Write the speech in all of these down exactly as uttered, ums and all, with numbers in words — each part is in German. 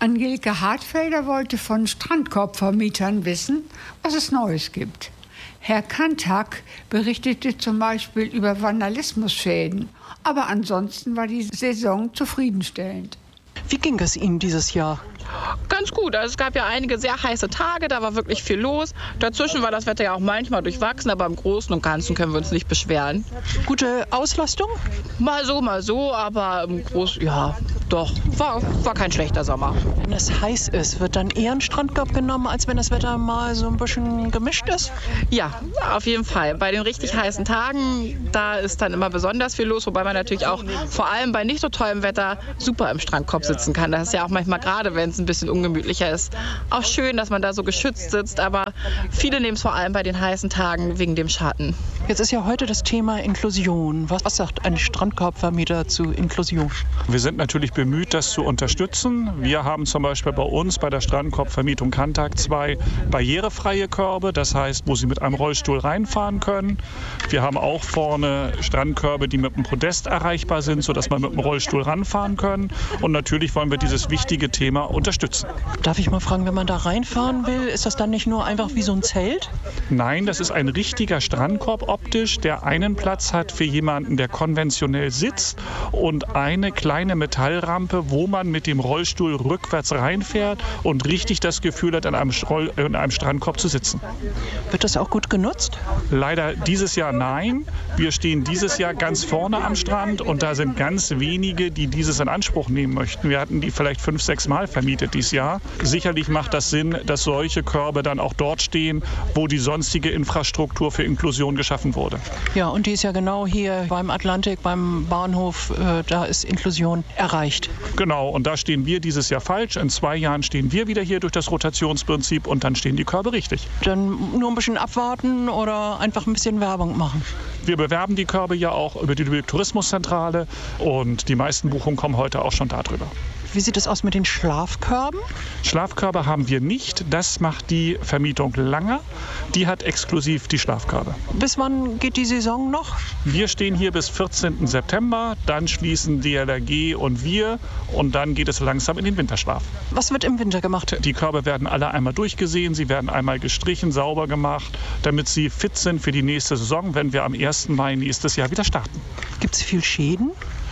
Angelika Hartfelder wollte von Strandkorbvermietern wissen, was es Neues gibt. Herr Kantak berichtete zum Beispiel über Vandalismusschäden, aber ansonsten war die Saison zufriedenstellend. Wie ging es Ihnen dieses Jahr? Ganz gut. Also es gab ja einige sehr heiße Tage, da war wirklich viel los. Dazwischen war das Wetter ja auch manchmal durchwachsen, aber im Großen und Ganzen können wir uns nicht beschweren. Gute Auslastung? Mal so, mal so, aber im Großen, ja, doch, war, war kein schlechter Sommer. Wenn es heiß ist, wird dann eher ein Strandkorb genommen, als wenn das Wetter mal so ein bisschen gemischt ist? Ja, auf jeden Fall. Bei den richtig heißen Tagen, da ist dann immer besonders viel los, wobei man natürlich auch vor allem bei nicht so tollem Wetter super im Strandkorb sitzen kann. Das ist ja auch manchmal, gerade wenn es ein bisschen ungemütlicher ist, auch schön, dass man da so geschützt sitzt, aber viele nehmen es vor allem bei den heißen Tagen wegen dem Schatten. Jetzt ist ja heute das Thema Inklusion. Was, was sagt ein Strandkorbvermieter zu Inklusion? Wir sind natürlich bemüht, das zu unterstützen. Wir haben zum Beispiel bei uns bei der Strandkorbvermietung Kantak zwei barrierefreie Körbe, das heißt, wo Sie mit einem Rollstuhl reinfahren können. Wir haben auch vorne Strandkörbe, die mit einem Podest erreichbar sind, sodass man mit dem Rollstuhl ranfahren kann. Und natürlich wollen wir dieses wichtige Thema unterstützen. Darf ich mal fragen, wenn man da reinfahren will, ist das dann nicht nur einfach wie so ein Zelt? Nein, das ist ein richtiger Strandkorb optisch, der einen Platz hat für jemanden, der konventionell sitzt und eine kleine Metallrampe, wo man mit dem Rollstuhl rückwärts reinfährt und richtig das Gefühl hat, an einem, Roll- in einem Strandkorb zu sitzen. Wird das auch gut genutzt? Leider dieses Jahr nein. Wir stehen dieses Jahr ganz vorne am Strand und da sind ganz wenige, die dieses in Anspruch nehmen möchten. Wir hatten die vielleicht fünf, sechs Mal vermietet dieses Jahr. Sicherlich macht das Sinn, dass solche Körbe dann auch dort stehen, wo die sonstige Infrastruktur für Inklusion geschaffen wurde. Ja, und die ist ja genau hier beim Atlantik, beim Bahnhof, äh, da ist Inklusion erreicht. Genau, und da stehen wir dieses Jahr falsch. In zwei Jahren stehen wir wieder hier durch das Rotationsprinzip und dann stehen die Körbe richtig. Dann nur ein bisschen abwarten oder einfach ein bisschen Werbung machen? Wir bewerben die Körbe ja auch über die Lübeck Tourismuszentrale und die meisten Buchungen kommen heute auch schon darüber. Wie sieht es aus mit den Schlafkörben? Schlafkörbe haben wir nicht. Das macht die Vermietung Langer. Die hat exklusiv die Schlafkörbe. Bis wann geht die Saison noch? Wir stehen hier bis vierzehnten September. Dann schließen D L R G und wir. Und dann geht es langsam in den Winterschlaf. Was wird im Winter gemacht? Die Körbe werden alle einmal durchgesehen. Sie werden einmal gestrichen, sauber gemacht, damit sie fit sind für die nächste Saison, wenn wir am ersten Mai nächstes Jahr wieder starten. Gibt es viel Schäden?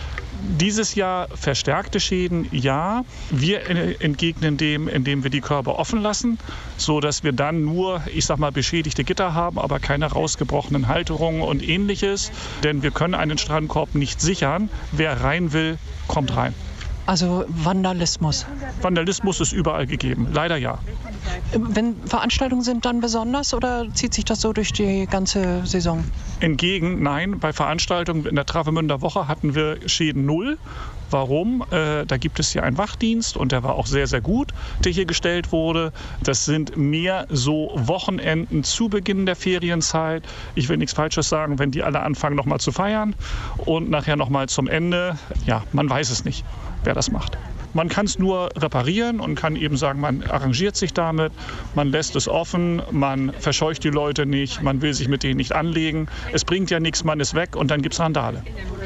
Dieses Jahr verstärkte Schäden, ja. Wir entgegnen dem, indem wir die Körbe offen lassen, sodass wir dann nur, ich sag mal, beschädigte Gitter haben, aber keine rausgebrochenen Halterungen und Ähnliches. Denn wir können einen Strandkorb nicht sichern. Wer rein will, kommt rein. Also Vandalismus? Vandalismus ist überall gegeben, leider ja. Wenn Veranstaltungen sind, dann besonders oder zieht sich das so durch die ganze Saison? Entgegen, nein. Bei Veranstaltungen in der Travemünder Woche hatten wir Schäden null. Warum? Äh, da gibt es hier einen Wachdienst und der war auch sehr, sehr gut, der hier gestellt wurde. Das sind mehr so Wochenenden zu Beginn der Ferienzeit. Ich will nichts Falsches sagen, wenn die alle anfangen nochmal zu feiern und nachher nochmal zum Ende. Ja, man weiß es nicht, wer das macht. Man kann es nur reparieren und kann eben sagen, man arrangiert sich damit, man lässt es offen, man verscheucht die Leute nicht, man will sich mit denen nicht anlegen. Es bringt ja nichts, man ist weg und dann gibt es Randale.